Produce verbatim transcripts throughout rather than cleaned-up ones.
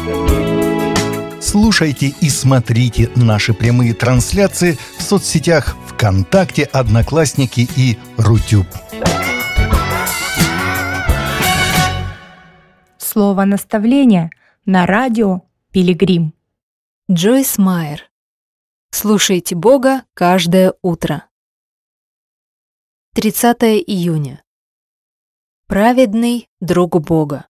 Слушайте и смотрите наши прямые трансляции в соцсетях ВКонтакте, Одноклассники и Рутюб. Слово наставления на радио Пилигрим. Джойс Майер. Слушайте Бога каждое утро. тридцатое июня. Праведный друг Бога.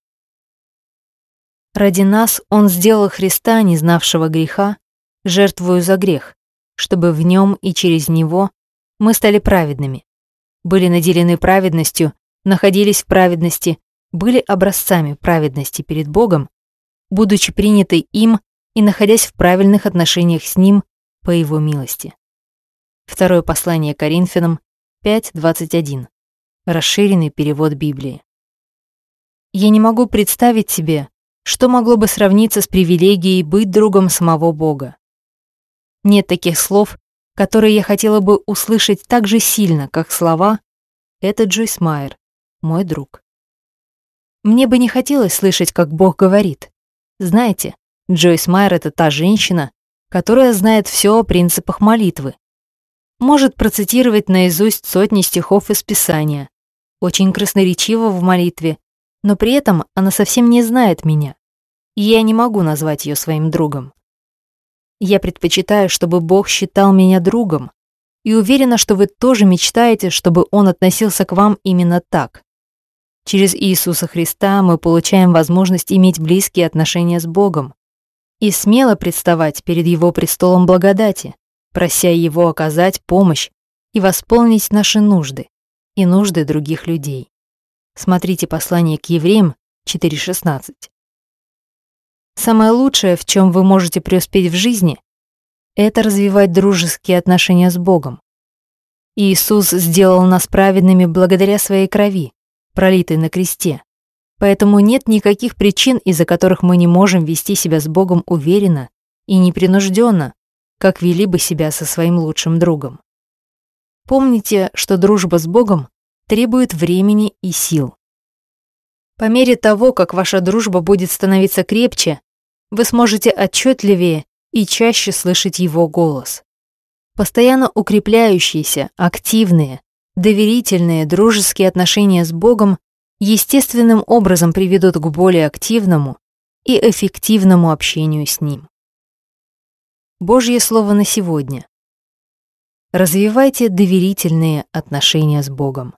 Ради нас Он сделал Христа, не знавшего греха, жертвою за грех, чтобы в Нем и через Него мы стали праведными, были наделены праведностью, находились в праведности, были образцами праведности перед Богом, будучи приняты им и находясь в правильных отношениях с Ним по Его милости. Второе послание Коринфянам пять двадцать один. Расширенный перевод Библии. Я не могу представить себе, что могло бы сравниться с привилегией быть другом самого Бога. Нет таких слов, которые я хотела бы услышать так же сильно, как слова «Это Джойс Майер, мой друг». Мне бы не хотелось слышать, как Бог говорит. Знаете, Джойс Майер — это та женщина, которая знает все о принципах молитвы. Может процитировать наизусть сотни стихов из Писания, очень красноречива в молитве, но при этом она совсем не знает меня, и я не могу назвать ее своим другом. Я предпочитаю, чтобы Бог считал меня другом, и уверена, что вы тоже мечтаете, чтобы Он относился к вам именно так. Через Иисуса Христа мы получаем возможность иметь близкие отношения с Богом и смело представать перед Его престолом благодати, прося Его оказать помощь и восполнить наши нужды и нужды других людей. Смотрите послание к Евреям четыре шестнадцать. Самое лучшее, в чем вы можете преуспеть в жизни, это развивать дружеские отношения с Богом. Иисус сделал нас праведными благодаря своей крови, пролитой на кресте. Поэтому нет никаких причин, из-за которых мы не можем вести себя с Богом уверенно и непринужденно, как вели бы себя со своим лучшим другом. Помните, что дружба с Богом требует времени и сил. По мере того, как ваша дружба будет становиться крепче, вы сможете отчетливее и чаще слышать Его голос. Постоянно укрепляющиеся, активные, доверительные, дружеские отношения с Богом естественным образом приведут к более активному и эффективному общению с Ним. Божье слово на сегодня. Развивайте доверительные отношения с Богом.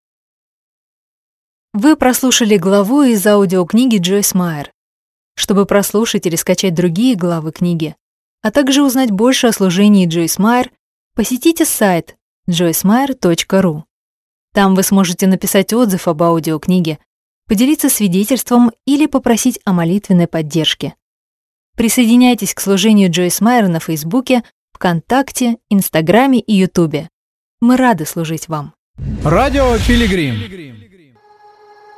Вы прослушали главу из аудиокниги Джойс Майер. Чтобы прослушать или скачать другие главы книги, а также узнать больше о служении Джойс Майер, посетите сайт джойс майер точка ру. Там вы сможете написать отзыв об аудиокниге, поделиться свидетельством или попросить о молитвенной поддержке. Присоединяйтесь к служению Джойс Майер на Фейсбуке, ВКонтакте, Инстаграме и Ютубе. Мы рады служить вам. Радио Пилигрим.